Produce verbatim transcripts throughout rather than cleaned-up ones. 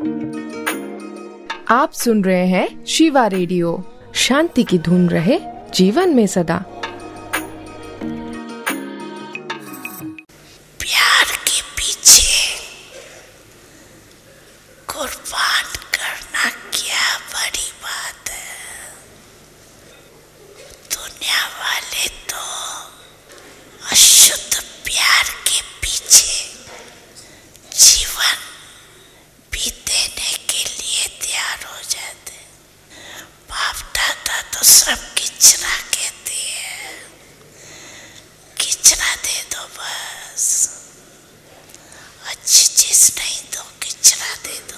आप सुन रहे हैं शिवा रेडियो। शांति की धुन रहे जीवन में सदा। प्यार के पीछे कुर्बान करना क्या बड़ी बात है। दुनिया वाले तो अशुद्ध प्यार के पीछे जीवन भी देने के लिए तैयार हो जाते। बाप दादा तो सब किचरा कहते हैं, किचरा दे दो बस, अच्छी चीज नहीं दो, किचरा दे दो।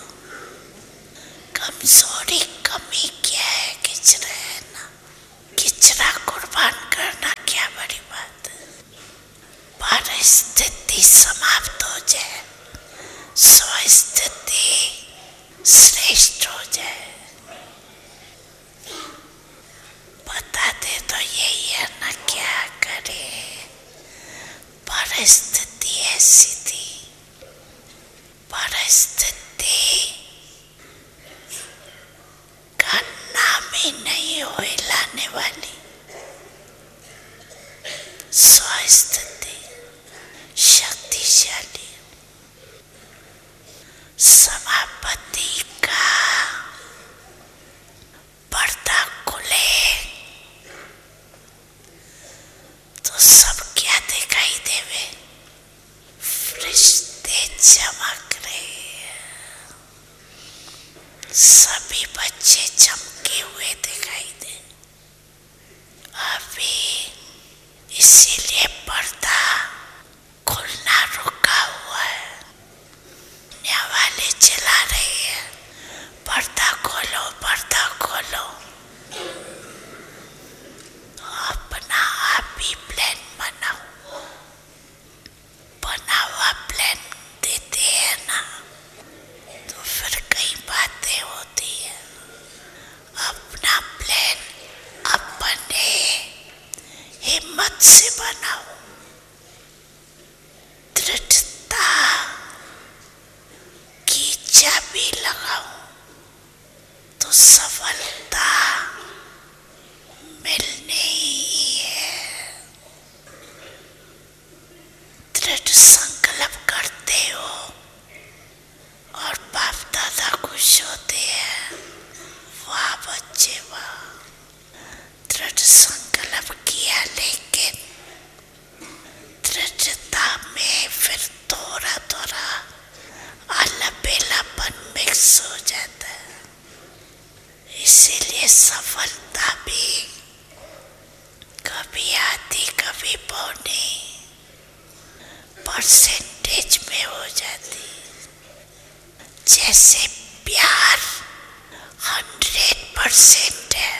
कमजोरी कमी क्या है, किचरा है ना। किचरा कुर्बान करना क्या बड़ी बात है। परिस्थिति समाप्त हो जाए, स्वस्थिति श्रेष्ठ हो जाए। बता दे तो यही है ना, क्या करे। परिस्थिति ऐसी थी, परिस्थिति का नाम ही नहीं हो हिलाने वाली। स्वस्थिति शक्तिशाली। समापति का पर्दा खुले तो सब क्या दिखाई देवे। फरिश्ते चमक रहे, सभी बच्चे चमके हुए दिखाई दे। अभी इसीलिए पर्दा खुलना रुका हुआ है। दुनिया वाले चिल्ला रहे हैं, पर्दा खोलो, पर्दा खोलो। अपना आप ही प्लान बनाओ। बना हुआ प्लान देते हैं ना, तो फिर कई बातें होती है। अपना प्लान अपने हिम्मत से बनाओ, दृढ़ता की चाबी लगाओ तो सफलता मिलनी ही है। दृढ़ संकल्प करते हो और बाप दादा खुश होते हैं। वाह बच्चे वाह, दृढ़ संकल्प किया, लेकिन दृढ़ता में फिर थोड़ा थोड़ा अलबेलापन मिक्स हो जाता है। इसीलिए सफलता भी कभी आधी कभी पौनी परसेंटेज में हो जाती। जैसे प्यार हंड्रेड परसेंट है,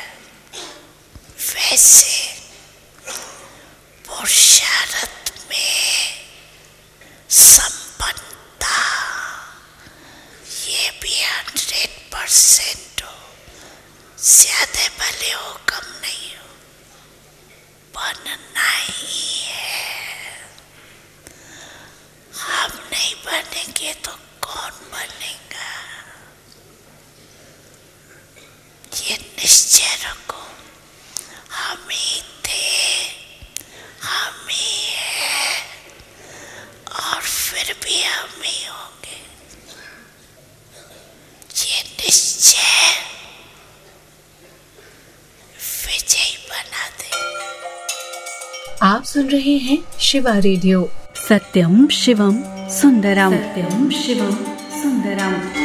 वैसे पुरुषार्थ में संपन्नता ये भी हंड्रेड परसेंट हो। ज्यादा भले हो कम नहीं हो, बनना ही है। हम नहीं बनेंगे तो कौन बनेगा, ये निश्चय रखो। हम ही थे, हम ही है और फिर भी हम ही होंगे। ये निश्चय विजयी बना दे। आप सुन रहे हैं शिवा रेडियो। सत्यम शिवम सुंदरम, सत्यम शिवम सुंदरम।